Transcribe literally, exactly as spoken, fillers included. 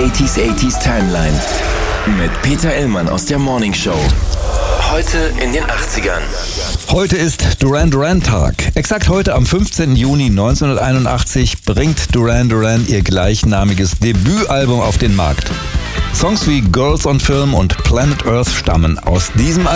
achtziger achtziger Timeline mit Peter Illmann aus der Morning Show. Heute in den achtzigern. Heute ist Duran Duran Tag. Exakt heute am fünfzehnten Juni neunzehnhunderteinundachtzig bringt Duran Duran ihr gleichnamiges Debütalbum auf den Markt. Songs wie Girls on Film und Planet Earth stammen aus diesem Album.